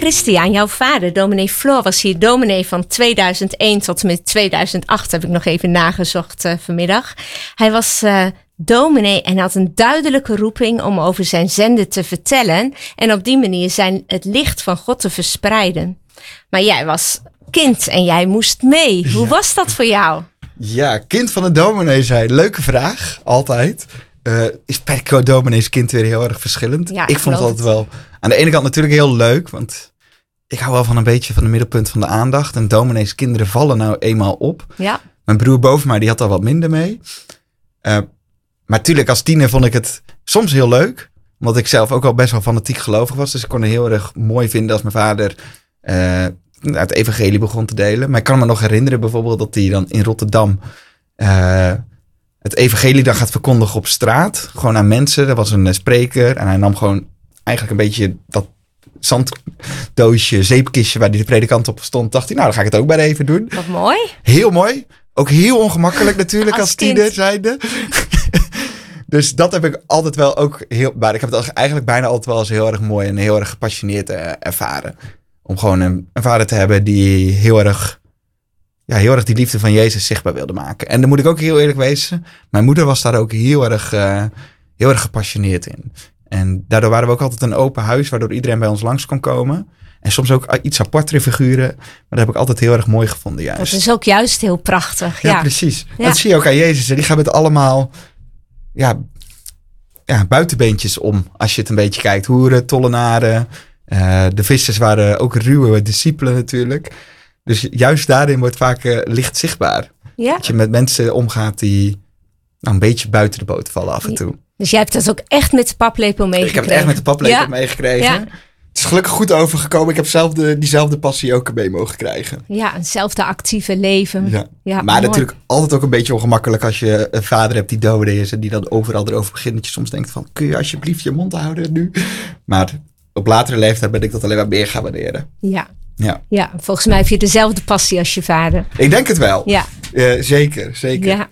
Christian, jouw vader, dominee Floor, was hier dominee van 2001 tot en met 2008, heb ik nog even nagezocht vanmiddag. Hij was dominee en had een duidelijke roeping om over zijn zenden te vertellen en op die manier het licht van God te verspreiden. Maar jij was kind en jij moest mee. Hoe was dat voor jou? Ja, kind van een dominee zijn. Leuke vraag, altijd. Is per domineeskind weer heel erg verschillend. Ja, ik vond het altijd wel aan de ene kant natuurlijk heel leuk, want ik hou wel van een beetje van het middelpunt van de aandacht. En domineeskinderen vallen nou eenmaal op. Ja. Mijn broer boven mij, die had al wat minder mee. Maar natuurlijk als tiener vond ik het soms heel leuk. Omdat ik zelf ook al best wel fanatiek gelovig was. Dus ik kon het heel erg mooi vinden als mijn vader het evangelie begon te delen. Maar ik kan me nog herinneren bijvoorbeeld dat hij dan in Rotterdam het evangelie dan gaat verkondigen op straat. Gewoon aan mensen. Er was een spreker en hij nam gewoon eigenlijk een beetje dat zanddoosje, zeepkistje waar die de predikant op stond. Dacht hij, nou dan ga ik het ook bij even doen. Wat mooi. Heel mooi. Ook heel ongemakkelijk natuurlijk als kind. tiener zijnde. Dus dat heb ik altijd wel ook maar ik heb het eigenlijk bijna altijd wel als heel erg mooi en heel erg gepassioneerd ervaren. Om gewoon een vader te hebben die heel erg die liefde van Jezus zichtbaar wilde maken. En dan moet ik ook heel eerlijk wezen. Mijn moeder was daar ook heel erg gepassioneerd in. En daardoor waren we ook altijd een open huis, waardoor iedereen bij ons langs kon komen. En soms ook iets apartere figuren. Maar dat heb ik altijd heel erg mooi gevonden juist. Dat is ook juist heel prachtig. Ja, precies. Ja. Dat zie je ook aan Jezus. En die gaat met allemaal buitenbeentjes om. Als je het een beetje kijkt. Hoeren, tollenaren. De vissers waren ook ruwe discipelen natuurlijk. Dus juist daarin wordt vaak licht zichtbaar. Ja. Dat je met mensen omgaat die een beetje buiten de boot vallen af en toe. Dus jij hebt dat ook echt met de paplepel meegekregen? Ik heb het echt met de paplepel meegekregen. Ja. Het is gelukkig goed overgekomen. Ik heb diezelfde passie ook mee mogen krijgen. Ja, eenzelfde actieve leven. Ja, maar mooi. natuurlijk altijd ook een beetje ongemakkelijk als je een vader hebt die dominee is en die dan overal erover begint. Dat je soms denkt van, kun je alsjeblieft je mond houden nu? Maar op latere leeftijd ben ik dat alleen maar meer gaan waarderen. Ja, volgens mij heb je dezelfde passie als je vader. Ik denk het wel. Ja. Zeker. Ja.